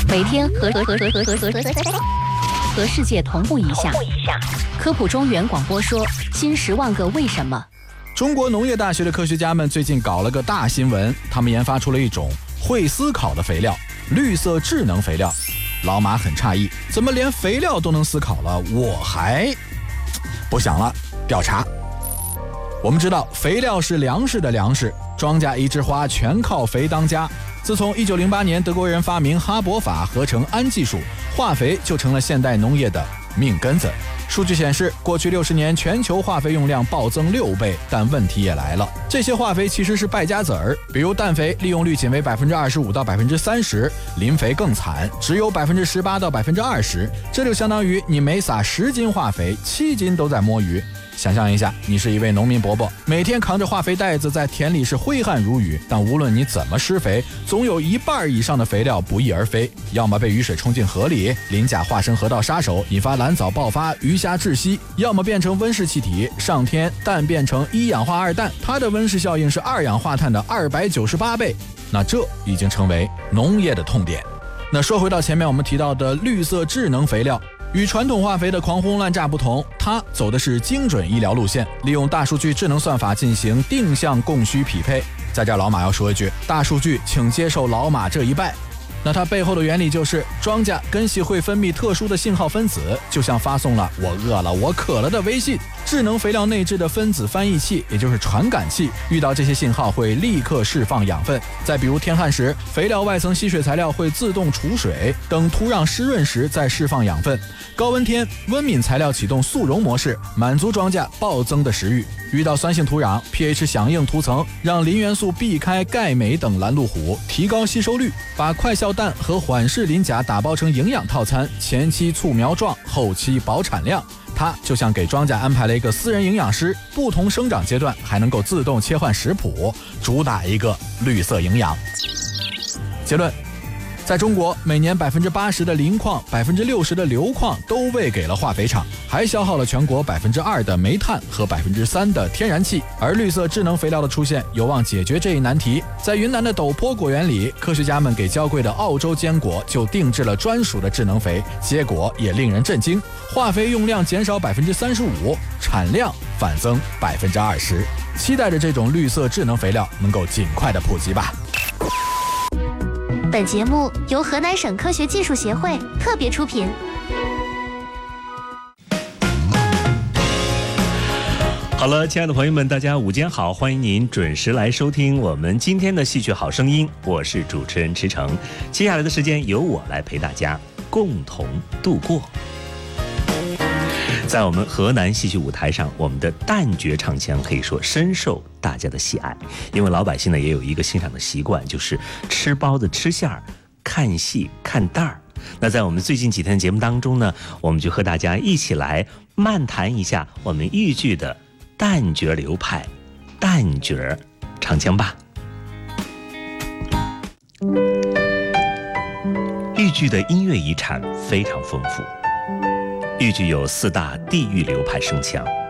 每天和世界同步一下。科普中原广播说新10万个为什么。 中国农业大学的科学家们最近搞了个大新闻，他们研发出了一种会思考的肥料，绿色智能肥料。老马很诧异，怎么连肥料都能思考了，我还不想了。调查，我们知道肥料是粮食的粮食，庄稼一枝花，全靠肥当家。自从1908年德国人发明哈伯法合成氨技术，化肥就成了现代农业的命根子。数据显示，过去60年全球化肥用量暴增6倍，但问题也来了。这些化肥其实是败家子儿，比如氮肥利用率仅为25%到30%，磷肥更惨，只有18%到20%，这就相当于你每撒10斤化肥，7斤都在摸鱼。想象一下，你是一位农民伯伯，每天扛着化肥袋子在田里是挥汗如雨，但无论你怎么施肥，总有1半以上的肥料不翼而飞，要么被雨水冲进河里，磷钾化身河道杀手，引发蓝藻爆发，鱼虾窒息，要么变成温室气体上天，氮变成1氧化2氮，它的温室效应是2氧化碳的298倍。那这已经成为农业的痛点。那说回到前面我们提到的绿色智能肥料，与传统化肥的狂轰滥炸不同，它走的是精准医疗路线，利用大数据智能算法进行定向供需匹配。在这儿老马要说一句，大数据请接受老马这一拜。那它背后的原理就是，庄稼根系会分泌特殊的信号分子，就像发送了我饿了我渴了的微信。智能肥料内置的分子翻译器，也就是传感器，遇到这些信号会立刻释放养分。再比如天旱时，肥料外层吸水材料会自动储水，等土壤湿润时再释放养分。高温天，温敏材料启动速溶模式，满足庄稼暴增的食欲。遇到酸性土壤 pH 响应涂层，让磷元素避开钙镁等拦路虎，提高吸收率。把快效氮和缓释磷钾打包成营养套餐，前期促苗壮，后期保产量。它就像给庄稼安排了一个私人营养师，不同生长阶段还能够自动切换食谱，主打一个绿色营养。结论，在中国，每年80%的磷矿、60%的硫矿都喂给了化肥厂，还消耗了全国2%的煤炭和3%的天然气。而绿色智能肥料的出现，有望解决这一难题。在云南的陡坡果园里，科学家们给娇贵的澳洲坚果就定制了专属的智能肥，结果也令人震惊，化肥用量减少35%，产量反增20%。期待着这种绿色智能肥料能够尽快的普及吧。 本节目由河南省科学技术协会特别出品。 好了，亲爱的朋友们，大家午间好，欢迎您准时来收听我们今天的戏曲好声音，我是主持人池诚。接下来的时间由我来陪大家共同度过。在我们河南戏曲舞台上，我们的旦角唱腔可以说深受大家的喜爱，因为老百姓呢也有一个欣赏的习惯，就是吃包子吃馅儿，看戏看旦儿。那在我们最近几天的节目当中呢，我们就和大家一起来漫谈一下我们豫剧的旦角流派、旦角唱腔吧。豫剧的音乐遗产非常丰富。豫剧有4大地域流派声腔，